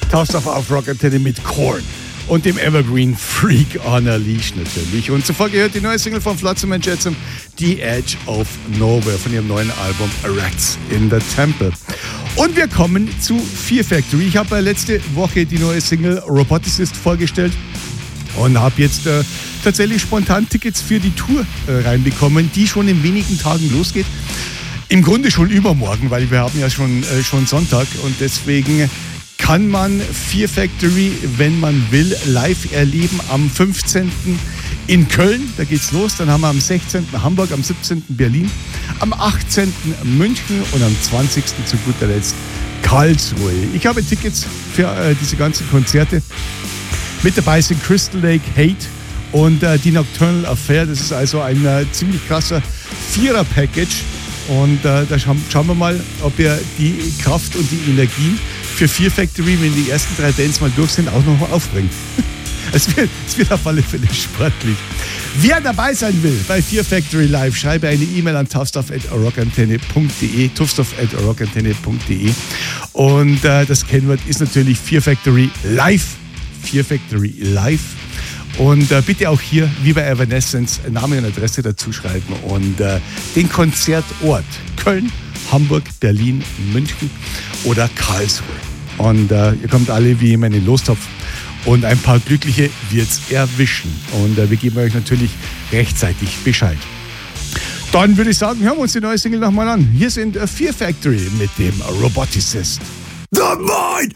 tauchst auf Rock Antenne mit Korn und dem Evergreen Freak on a Leash natürlich. Und zuvor gehört die neue Single von Flotsam and Jetsam, The Edge of Nowhere, von ihrem neuen Album Rats in the Temple. Und wir kommen zu Fear Factory. Ich habe letzte Woche die neue Single Roboticist vorgestellt und habe jetzt tatsächlich spontan Tickets für die Tour reinbekommen, die schon in wenigen Tagen losgeht. Im Grunde schon übermorgen, weil wir haben ja schon Sonntag und deswegen kann man Fear Factory, wenn man will, live erleben am 15. in Köln, da geht's los. Dann haben wir am 16. Hamburg, am 17. Berlin, am 18. München und am 20. zu guter Letzt Karlsruhe. Ich habe Tickets für diese ganzen Konzerte. Mit dabei sind Crystal Lake, Hate und die Nocturnal Affair. Das ist also ein ziemlich krasser Vierer-Package. Und da schauen wir mal, ob wir die Kraft und die Energien für Fear Factory, wenn die ersten 3 Bands mal durch sind, auch noch mal aufbringen. Es wird auf alle Fälle sportlich. Wer dabei sein will bei Fear Factory Live, schreibe eine E-Mail an tuffstuff@rockantenne.de. Und das Kennwort ist natürlich Fear Factory Live. Fear Factory Live. Und bitte auch hier, wie bei Evanescence, Name und Adresse dazu schreiben und den Konzertort Köln, Hamburg, Berlin, München oder Karlsruhe. Und ihr kommt alle wie immer in den Lostopf und ein paar Glückliche wird's erwischen. Und wir geben euch natürlich rechtzeitig Bescheid. Dann würde ich sagen, hören wir uns die neue Single nochmal an. Hier sind Fear Factory mit dem Roboticist. The mind